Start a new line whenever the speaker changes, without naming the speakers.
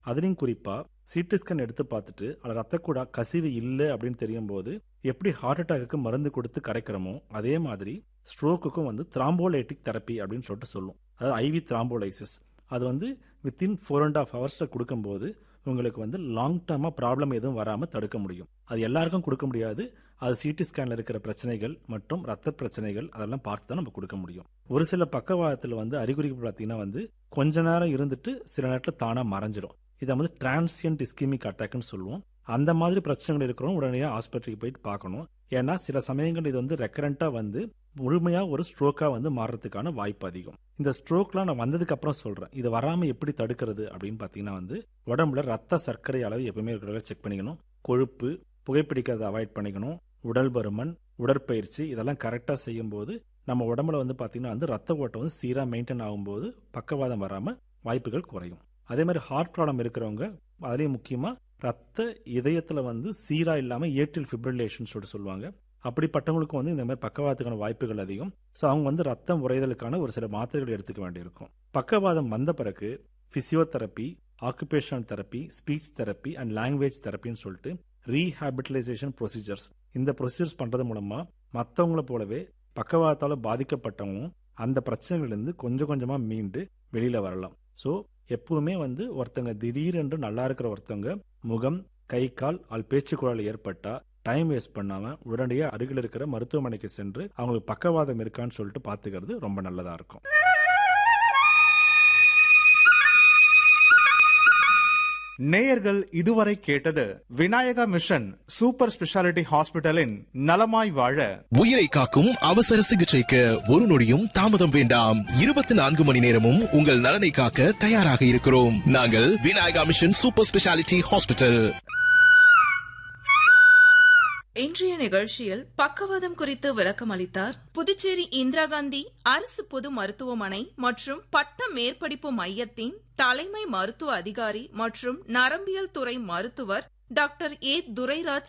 அதுலயும் குறிப்பா CT scan எடுத்து பார்த்துட்டு அதில் ரத்தக்கூடா கசிவு இல்லை அப்படின்னு தெரியும் போது எப்படி ஹார்ட் அட்டாக்கு மருந்து கொடுத்து கரைக்கிறோமோ அதே மாதிரி ஸ்ட்ரோக்குக்கும் வந்து த்ராம்போலைட்டிக் தெரப்பி அப்படின்னு சொல்லிட்டு சொல்லும். அதாவது ஐவி த்ராம்போலைசிஸ் அது வந்து வித்தின் 4.5 ஹவர்ஸில் கொடுக்கும்போது உங்களுக்கு வந்து லாங் டேர்மாக ப்ராப்ளம் எதுவும் வராமல் தடுக்க முடியும். அது எல்லாருக்கும் கொடுக்க முடியாது. அது சிடி ஸ்கேனில் இருக்கிற பிரச்சனைகள் மற்றும் ரத்த பிரச்சனைகள் அதெல்லாம் பார்த்து தான் நம்ம கொடுக்க முடியும். ஒரு சில பக்கவாதத்தில் வந்து அறிகுறிகள் பார்த்தீங்கன்னா வந்து கொஞ்ச நேரம் இருந்துட்டு சில நேரத்தில் தானாக மறைஞ்சிடும். இதை வந்து டிரான்சியன்ட் இஸ்கிமிக் அட்டாக்னு சொல்லுவோம். அந்த மாதிரி பிரச்சனைகள் இருக்கிறவங்க உடனடியாக ஹாஸ்பிட்டலுக்கு போயிட்டு பார்க்கணும். ஏன்னா சில சமயங்கள் இது வந்து ரெக்கரண்டாக வந்து முழுமையாக ஒரு ஸ்ட்ரோக்காக வந்து மாறுறதுக்கான வாய்ப்பு அதிகம். இந்த ஸ்ட்ரோக்லாம் நான் வந்ததுக்கு அப்புறம் சொல்கிறேன். இது வராமல் எப்படி தடுக்கிறது அப்படின்னு பார்த்தீங்கன்னா வந்து உடம்புல ரத்த சர்க்கரை அளவு எப்பவுமே இருக்கிறத செக் பண்ணிக்கணும். கொழுப்பு, புகைப்பிடிக்கிறத அவாய்ட் பண்ணிக்கணும். உடல் பருமன், உடற்பயிற்சி இதெல்லாம் கரெக்டாக செய்யும்போது நம்ம உடம்புல வந்து பார்த்தீங்கன்னா வந்து ரத்த ஓட்டம் வந்து சீராக மெயின்டைன் ஆகும்போது பக்கவாதம் வராமல் வாய்ப்புகள் குறையும். அதே மாதிரி ஹார்ட் ப்ராப்ளம் இருக்கிறவங்க அதுலேயும் முக்கியமாக ரத்த இதயத்தில் வந்து சீராக இல்லாமல் ஏட்ரியல் ஃபிப்ரிலேஷன் சொல்லுவாங்க. அப்படிப்பட்டவங்களுக்கு வந்து இந்த மாதிரி பக்கவாதத்துக்கான வாய்ப்புகள் அதிகம். ஸோ அவங்க வந்து ரத்தம் உறைதலுக்கான ஒரு சில மாத்திரைகள் எடுத்துக்க வேண்டியிருக்கும். பக்கவாதம் வந்த பிறகு physiotherapy, occupational therapy, speech therapy and language தெரப்பின்னு சொல்லிட்டு ரீஹாபிலிட்டேஷன் ப்ரொசீஜர்ஸ் இந்த ப்ரொசீஜர்ஸ் பண்ணுறது மூலமாக மற்றவங்கள போலவே பக்கவாதத்தால் பாதிக்கப்பட்டவங்க அந்த பிரச்சனைகள்லேருந்து கொஞ்சம் கொஞ்சமாக மீண்டு வெளியில் வரலாம். ஸோ எப்பவுமே வந்து ஒருத்தங்க திடீரென்று நல்லா இருக்கிற ஒருத்தவங்க முகம், கை, கால் பேச்சுக்குழாயில் ஏற்பட்டா டைம் வேஸ்ட் பண்ணாம உடனடியாக அருகில் இருக்கிற மருத்துவமனைக்கு சென்று அவங்களுக்கு பக்கவாதம் இருக்கான்னு சொல்லிட்டு பார்த்துக்கிறது ரொம்ப நல்லதா இருக்கும்.
நேயர்கள் இதுவரை கேட்டது விநாயகா மிஷன் சூப்பர் ஸ்பெஷாலிட்டி ஹாஸ்பிட்டலின் நலமாய் வாழ.
உயிரை காக்கும் அவசர சிகிச்சைக்கு ஒரு நொடியும் தாமதம் வேண்டாம். 24 மணி நேரமும் உங்கள் நலனை காக்க தயாராக இருக்கிறோம். நாங்கள் Vinayaka mission super speciality hospital.
இன்றைய நிகழ்ச்சியில் பக்கவாதம் குறித்து விளக்கம் அளித்தார் புதுச்சேரி இந்திரா காந்தி அரசு பொது மருத்துவமனை மற்றும் பட்ட மேற்படிப்பு மையத்தின் தலைமை மருத்துவ அதிகாரி மற்றும் நரம்பியல் துறை மருத்துவர் டாக்டர் ஏ துரைராஜ்